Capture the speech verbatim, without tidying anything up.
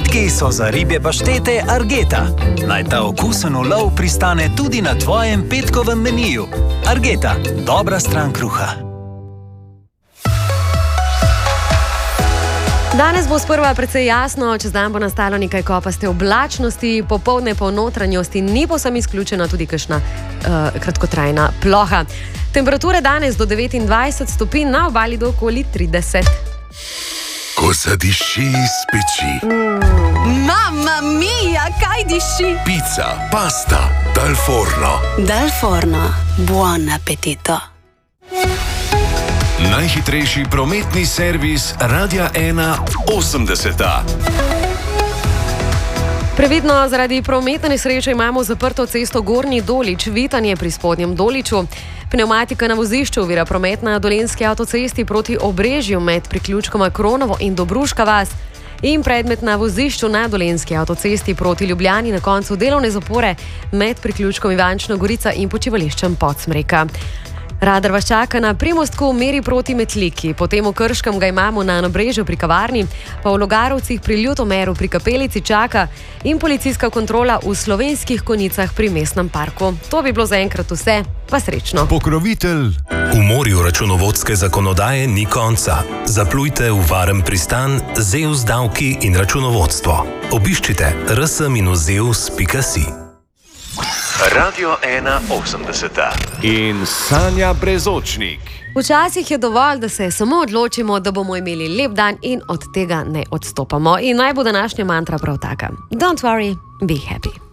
Napitki so za ribje paštete Argeta. Naj ta okusen ulov pristane tudi na tvojem petkovem meniju. Argeta, dobra stran kruha. Danes bo sprva precej jasno, čez dan bo nastalo nekaj kopaste oblačnosti, popoldne po notranjosti ni povsem izključena tudi kakšna uh, kratkotrajna ploha. Temperature danes do devetindvajset stopinj, na obali do okoli trideset. Ko zadiši iz peči. Mm. Mamma mia, kaj diši? Pica, pasta, dal forno. Dal forno, buon appetito. Najhitrejši prometni servis Radia ena osemdeseta. Previdno, zaradi prometne nesreče imamo zaprto cesto Gornji Dolič, Vitanje pri Spodnjem Doliču. Pnevmatika na vozišču ovira promet na Dolenjski avtocesti proti Obrežju med priključkoma Kronovo in Dobruška vas in predmet na vozišču na Dolenjski avtocesti proti Ljubljani na koncu delovne zapore med priključkom Ivančna Gorica in počivališčem Podsmreka. Radar vas čaka na Primostku v meri proti Metliki, potem v Krškem ga imamo na Nabrežju pri kavarni, pa v Logarovcih pri Ljutomeru pri Kapelici čaka in policijska kontrola v Slovenskih Konjicah pri Mestnem parku. To bi bilo zaenkrat vse, pa srečno. Pokrovitelj. V morju računovodske zakonodaje ni konca. Zaplujte v varen pristan Zeus davki in računovodstvo. Obiščite r s minus zeus pika si. Radio ena osemdeseta in Sanja Brezočnik. Včasih je dovolj, da se samo odločimo, da bomo imeli lep dan in od tega ne odstopamo. In naj bo današnja mantra prav taka. Don't worry, be happy.